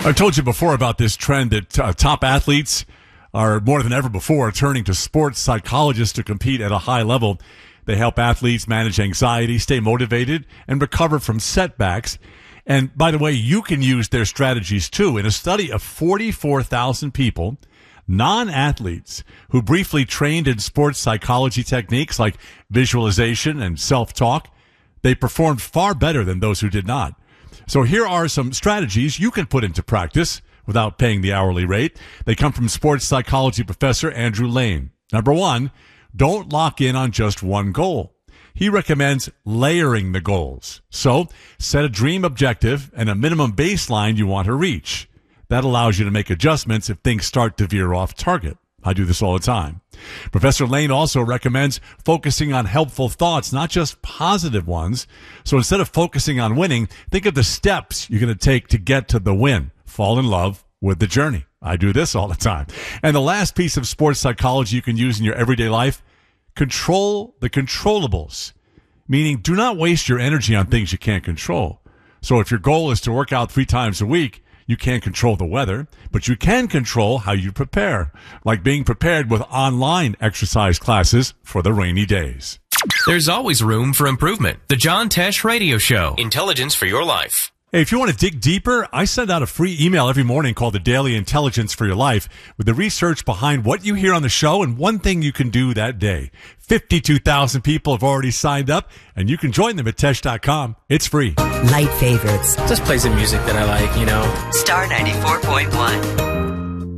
I told you before about this trend that top athletes are more than ever before turning to sports psychologists to compete at a high level. They help athletes manage anxiety, stay motivated, and recover from setbacks. And by the way, you can use their strategies too. In a study of 44,000 people, non-athletes who briefly trained in sports psychology techniques like visualization and self-talk, they performed far better than those who did not. So here are some strategies you can put into practice without paying the hourly rate. They come from sports psychology professor Andrew Lane. Number one, don't lock in on just one goal. He recommends layering the goals. So set a dream objective and a minimum baseline you want to reach. That allows you to make adjustments if things start to veer off target. I do this all the time. Professor Lane also recommends focusing on helpful thoughts, not just positive ones. So instead of focusing on winning, think of the steps you're going to take to get to the win. Fall in love with the journey. I do this all the time. And the last piece of sports psychology you can use in your everyday life, control the controllables, meaning do not waste your energy on things you can't control. So if your goal is to work out 3 times a week, you can't control the weather, but you can control how you prepare, like being prepared with online exercise classes for the rainy days. There's always room for improvement. The John Tesh Radio Show. Intelligence for your life. Hey, if you want to dig deeper, I send out a free email every morning called the Daily Intelligence for Your Life with the research behind what you hear on the show and one thing you can do that day. 52,000 people have already signed up, and you can join them at Tesh.com. It's free. Light favorites. Just play some music that I like, you know. Star 94.1.